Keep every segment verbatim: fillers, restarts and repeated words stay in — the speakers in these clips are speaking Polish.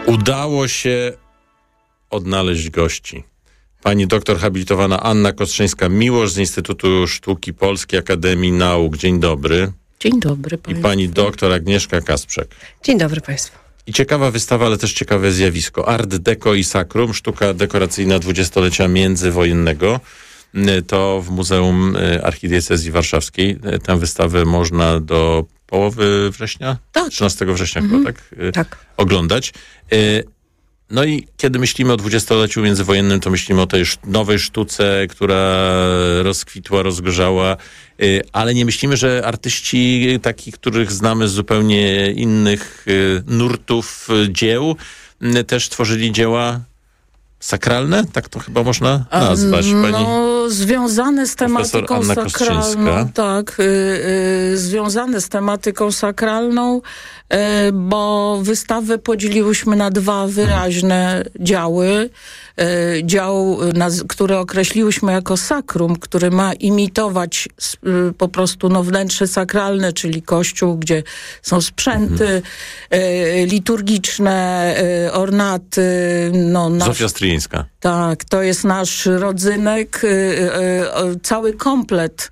Udało się odnaleźć gości. Pani doktor habilitowana Anna Kostrzyńska-Miłosz z Instytutu Sztuki Polskiej Akademii Nauk. Dzień dobry. Dzień dobry państwu. I pani doktor Agnieszka Kasprzak. Dzień dobry państwu. I ciekawa wystawa, ale też ciekawe zjawisko. Art Deco i Sacrum, sztuka dekoracyjna dwudziestolecia międzywojennego. To w Muzeum Archidiecezji Warszawskiej. Tę wystawę można do połowy września? Tak. trzynastego września Mhm. chyba, tak? Tak. Oglądać. No i kiedy myślimy o dwudziestoleciu międzywojennym, to myślimy o tej nowej sztuce, która rozkwitła, rozgorzała, ale nie myślimy, że artyści takich, których znamy z zupełnie innych nurtów dzieł, też tworzyli dzieła sakralne? Tak to chyba można nazwać. Pani no, związane z tematyką Anna sakralną. Kostrzyńska. Tak, y, y, związane z tematyką sakralną, y, bo wystawę podzieliłyśmy na dwa wyraźne działy. Y, dział, naz- który określiłyśmy jako sakrum, który ma imitować y, po prostu no, wnętrze sakralne, czyli kościół, gdzie są sprzęty y, liturgiczne, y, ornaty. No, nasz... Zofia Stryjeńska. Tak, to jest nasz rodzynek, y, y, y, cały komplet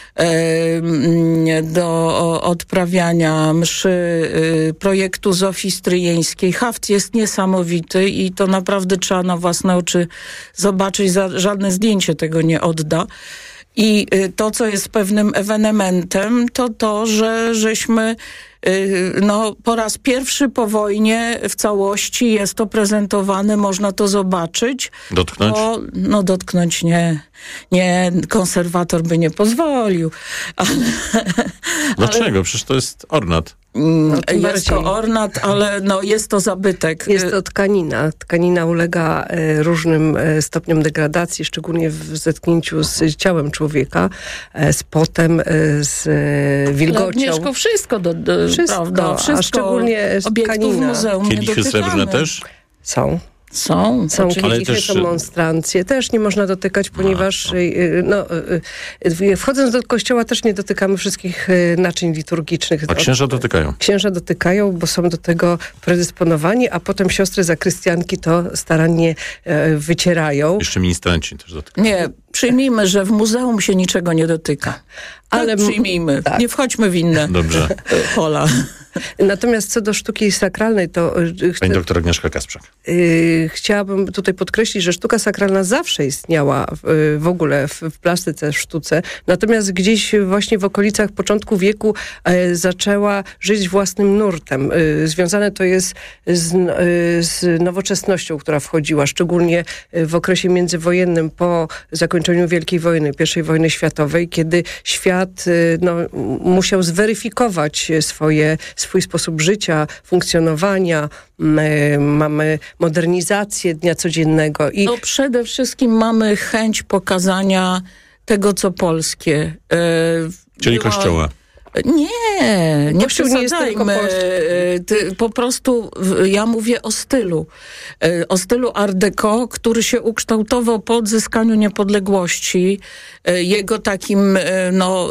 y, do odprawiania mszy y, projektu Zofii Stryjeńskiej. Haft jest niesamowity i to naprawdę trzeba na własne oczy zobaczyć. Za, żadne zdjęcie tego nie odda. I y, to, co jest pewnym ewenementem, to to, że żeśmy no, po raz pierwszy po wojnie w całości jest to prezentowane, można to zobaczyć. Dotknąć? Bo, no dotknąć nie, nie, konserwator by nie pozwolił. Ale, Dlaczego? ale, Przecież to jest ornat. No, jest bardziej. to ornat, ale no, jest to zabytek. Jest to tkanina. Tkanina ulega e, różnym e, stopniom degradacji, szczególnie w zetknięciu z ciałem człowieka, e, z potem, e, z e, wilgocią. Agnieszko, wszystko, do, do, Wszystko, prawda? Wszystko, a szczególnie obiektów tkanina. muzeum Kielichy nie dotykamy. srebrne też? Są. Są, Są oczywiście. kielichy, też- są monstrancje. Też nie można dotykać, ponieważ y, no, y, y, wchodząc do kościoła też nie dotykamy wszystkich y, naczyń liturgicznych. A księża dotykają. Księża dotykają, bo są do tego predysponowani, a potem siostry zakrystianki to starannie e, wycierają. Jeszcze ministranci też dotykają. Nie, przyjmijmy, że w muzeum się niczego nie dotyka. Ale Ale tak, przyjmijmy. tak. Nie wchodźmy w inne Dobrze. pola. Natomiast co do sztuki sakralnej, to y, chcę, Pani doktor Agnieszka Kasprzak. y, chciałabym tutaj podkreślić, że sztuka sakralna zawsze istniała w, w ogóle w, w plastyce, w sztuce. Natomiast gdzieś właśnie w okolicach początku wieku e, zaczęła żyć własnym nurtem. Y, związane to jest z, y, z nowoczesnością, która wchodziła, szczególnie w okresie międzywojennym po zakończeniu Wielkiej Wojny, pierwszej wojny światowej, kiedy świat y, no, musiał zweryfikować swoje, swój sposób życia, funkcjonowania. My mamy modernizację dnia codziennego i No przede wszystkim mamy chęć pokazania tego, co polskie. E, Czyli była- kościoła. Nie, nie Kościół nie jest tylko przesadzajmy. polski. E, ty- Po prostu w- ja mówię o stylu. E, O stylu Art Deco, który się ukształtował po odzyskaniu niepodległości. E, Jego takim e, no,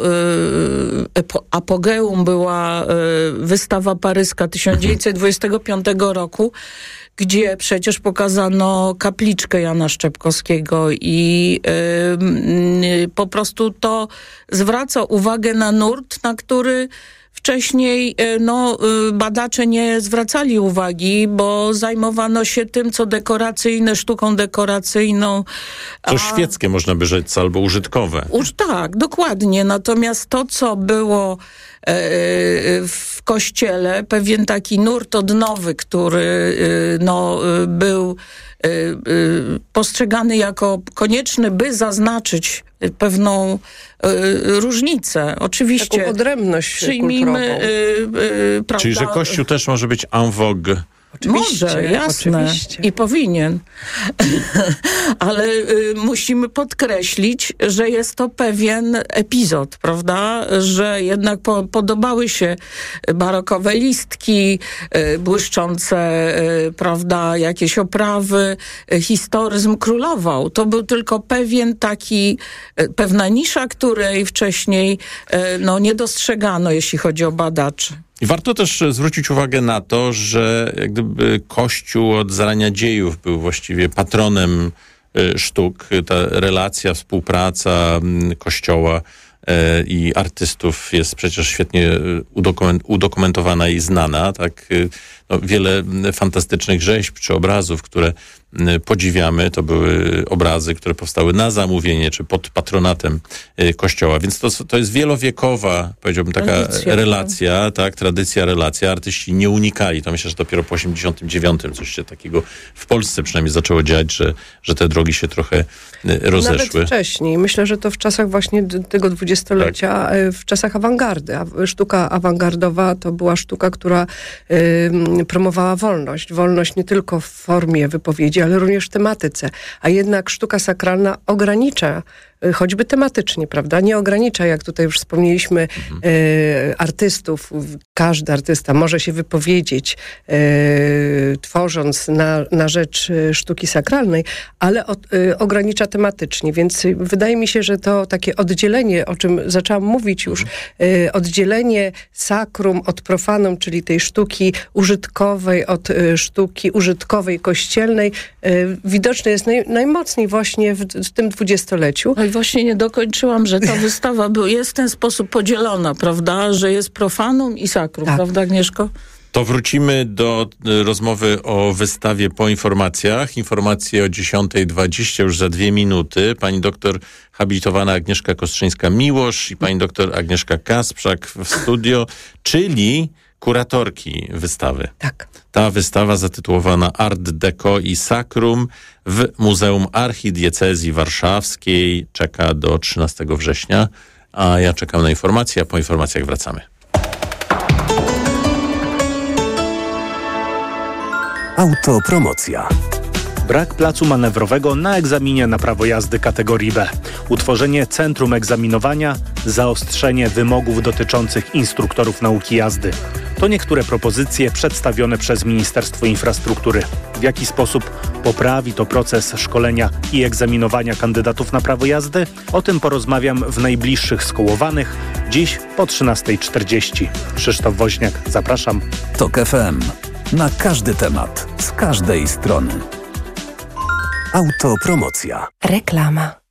e, epo- apogeum była e, wystawa paryska tysiąc dziewięćset dwudziestego piątego roku, gdzie przecież pokazano kapliczkę Jana Szczepkowskiego i y, y, po prostu to zwraca uwagę na nurt, na który wcześniej y, no, y, badacze nie zwracali uwagi, bo zajmowano się tym, co dekoracyjne, sztuką dekoracyjną. Co a- świeckie można by rzec, albo użytkowe. Już tak, dokładnie. Natomiast to, co było e, w kościele, pewien taki nurt odnowy, który e, no, e, był e, e, postrzegany jako konieczny, by zaznaczyć pewną e, różnicę. Oczywiście taką odrębność przyjmijmy, kulturową. e, e, prawda, Czyli, że Kościół też może być en vogue. Oczywiście, może, jasne. oczywiście. I powinien. Ale y, musimy podkreślić, że jest to pewien epizod, prawda? Że jednak po, podobały się barokowe listki, y, błyszczące, y, prawda, jakieś oprawy. Y, historyzm królował. To był tylko pewien taki, y, pewna nisza, której wcześniej y, no, nie dostrzegano, jeśli chodzi o badaczy. I warto też zwrócić uwagę na to, że jak gdyby Kościół od zarania dziejów był właściwie patronem sztuk. Ta relacja, współpraca Kościoła i artystów jest przecież świetnie udokument, udokumentowana i znana. Tak? No, wiele fantastycznych rzeźb czy obrazów, które podziwiamy, to były obrazy, które powstały na zamówienie czy pod patronatem Kościoła. Więc to, to jest wielowiekowa, powiedziałbym, taka tradycja, relacja, tak? Tradycja, relacja. Artyści nie unikali. To myślę, że dopiero po osiemdziesiątym dziewiątym coś się takiego w Polsce przynajmniej zaczęło dziać, że, że te drogi się trochę rozeszły. Nawet wcześniej. Myślę, że to w czasach właśnie tego dwudziestolecia, tak. w czasach awangardy. Sztuka awangardowa to była sztuka, która y, promowała wolność. Wolność nie tylko w formie wypowiedzi, ale również w tematyce. A jednak sztuka sakralna ogranicza, choćby tematycznie, prawda? Nie ogranicza, jak tutaj już wspomnieliśmy, mhm. e, artystów. Każdy artysta może się wypowiedzieć, e, tworząc na, na rzecz sztuki sakralnej, ale od, e, ogranicza tematycznie. Więc wydaje mi się, że to takie oddzielenie, o czym zaczęłam mówić już, mhm. e, oddzielenie sakrum od profanum, czyli tej sztuki użytkowej od e, sztuki użytkowej kościelnej, e, widoczne jest naj, najmocniej właśnie w, w tym dwudziestoleciu. I właśnie nie dokończyłam, że ta wystawa był, jest w ten sposób podzielona, prawda? Że jest profanum i sakrum, tak. Prawda, Agnieszko? To wrócimy do rozmowy o wystawie po informacjach. Informacje o dziesiąta dwadzieścia już za dwie minuty. Pani doktor habilitowana Agnieszka Kostrzyńska-Miłosz i pani doktor Agnieszka Kasprzak w studio, czyli kuratorki wystawy. Tak. Ta wystawa zatytułowana Art Deco i Sakrum w Muzeum Archidiecezji Warszawskiej czeka do trzynastego września, a ja czekam na informacje, a po informacjach wracamy. Autopromocja. Brak placu manewrowego na egzaminie na prawo jazdy kategorii B. Utworzenie centrum egzaminowania, zaostrzenie wymogów dotyczących instruktorów nauki jazdy. To niektóre propozycje przedstawione przez Ministerstwo Infrastruktury. W jaki sposób poprawi to proces szkolenia i egzaminowania kandydatów na prawo jazdy? O tym porozmawiam w najbliższych Skołowanych, dziś po trzynasta czterdzieści. Krzysztof Woźniak, zapraszam. Tok F M. Na każdy temat, z każdej strony. Autopromocja. Reklama.